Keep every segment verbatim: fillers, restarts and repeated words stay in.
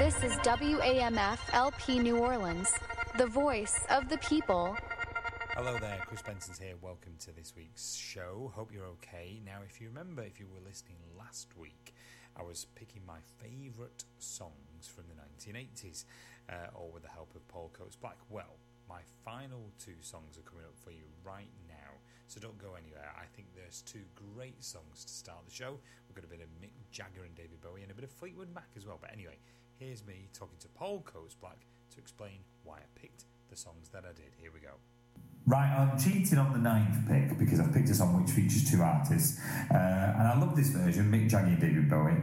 This is W A M F L P New Orleans, the voice of the people. Hello there, Chris Benson's here. Welcome to this week's show. Hope you're okay. Now, if you remember, if you were listening last week, I was picking my favourite songs from the nineteen eighties, uh, all with the help of Paul Coates Black. Well, my final two songs are coming up for you right now, so don't go anywhere. I think there's two great songs to start the show. We've got a bit of Mick Jagger and David Bowie and a bit of Fleetwood Mac as well. But anyway, here's me talking to Paul Coates Black to explain why I picked the songs that I did. Here we go. Right, I'm cheating on the ninth pick because I've picked a song which features two artists, uh, and I love this version, Mick Jagger and David Bowie,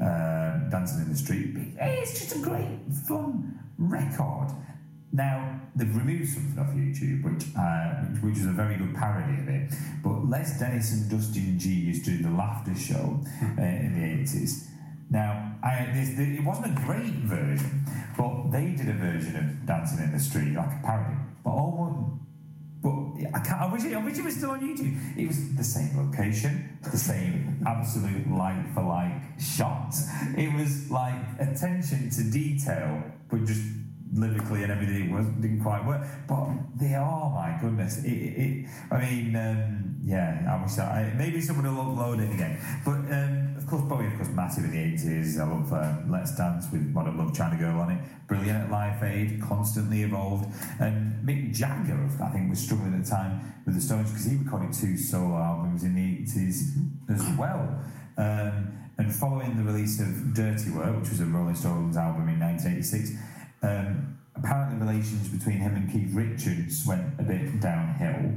uh, Dancing in the Street. It's just a great, fun record. Now, they've removed something off YouTube, which, uh, which which was a very good parody of it, but Les Dennis and Dustin G used to do the Laughter Show uh, in the eighties. Now, I, this, it wasn't a great version, but they did a version of Dancing in the Street, like a parody, but almost... But I can't. I wish, it, I wish it was still on YouTube. It was the same location, the same absolute like for like shots. It was like attention to detail, but just lyrically and everything was didn't quite work. But they are, my goodness. It. it I mean, um, yeah. I wish that I, maybe someone will upload it again. But um, of course, Bowie, of course, massive in the eighties. I love uh, Let's Dance with Modern Love, China Girl on it. Brilliant at Live Aid, constantly evolved. And Mick Jagger, I think, was struggling at the time with the Stones because he recorded two solo albums in the eighties as well. Um, and following the release of Dirty Work, which was a Rolling Stones album in nineteen eighty-six, um, apparently relations between him and Keith Richards went a bit downhill.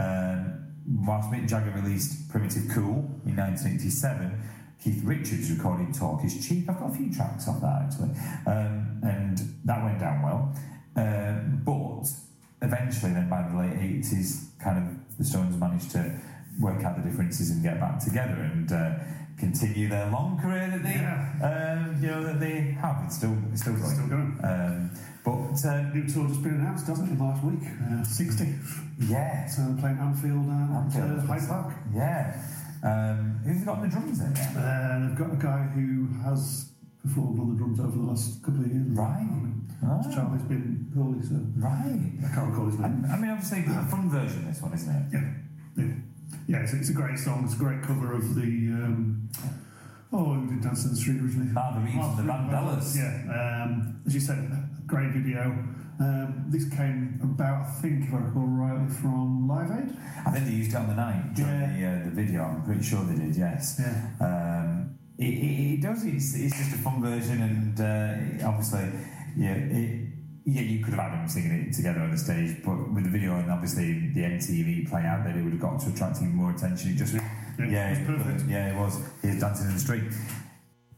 Um, whilst Mick Jagger released Primitive Cool in nineteen eighty-seven, Keith Richards recorded Talk Is Cheap. I've got a few tracks off that, actually. Um, and that went down well. Uh, but eventually, then, by the late eighties, kind of the Stones managed to work out the differences and get back together and uh, continue their long career that they, yeah. um, you know, that they have. It's still, it's still going. Still going. Um, but uh, new tour just been announced, hasn't it? Last week, uh, sixty. Yeah. So they're playing Anfield and Anfield, uh, Hyde Park. Yeah. Um, who's got on the drums then? Uh, they've got a guy who has performed on the drums over the last couple of years. Right. Oh. Charlie's been poorly, so right. I can't recall his name. I, I mean, obviously, a fun version. This one, isn't it? Yeah. Yeah. Yeah. It's, it's a great song. It's a great cover of the. Um, oh, who did Dance in the Street originally? Martha Reeves and the Vandellas. Yeah. Um, as you said, great video. Um, this came about, I think, if I recall rightly, from Live Aid. I think they used it on the night during yeah. the, uh, the video. I'm pretty sure they did. Yes. Yeah. Um, it, it, it does. It's, it's just a fun version, and uh, obviously, yeah, it, yeah, you could have had them singing it together on the stage, but with the video and obviously the M T V playing out there, it would have got to attract even more attention. It just, yeah, yeah, it was perfect. Yeah, it was. He's Dancing in the Street.